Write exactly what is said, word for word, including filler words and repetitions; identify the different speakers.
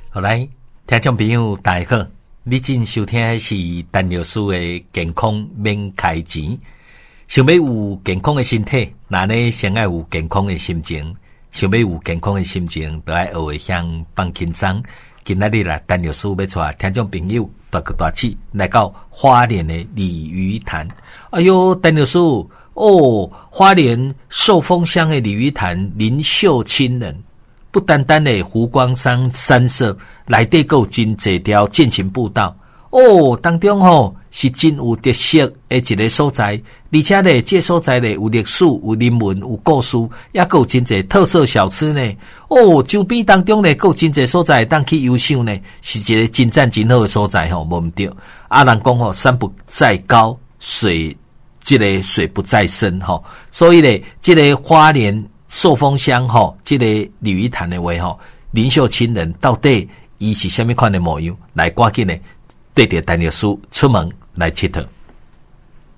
Speaker 1: 好来，听众朋友大家好，你正收听的是陈律师的健康免开钱。想要有健康的身体，那呢先要有健康的心情。想要有健康的心情，就要学会向放轻松。今仔日啦，陈律师要带听众朋友大个大气来到花莲的鲤鱼潭。哎哟，陈律师哦，花莲寿丰乡的鲤鱼潭林秀清人。不单单的湖光山山色，内底还有真侪条健行步道哦，当中吼是真有特色的一个所在，而且咧这所在咧有历史、有人文、有故事，也还有真侪特色小吃呢。哦，周边当中咧还有真侪所在当去游赏呢，是一个真赞真好的所在吼，无毋对。啊，人讲吼，山不在高，水这个水不在深吼，所以咧，这个花莲。寿丰乡吼，这个鲤鱼潭的话吼，林秀清人到底伊是什么款的模样？来，赶紧的对着陈律师出门来佚佗。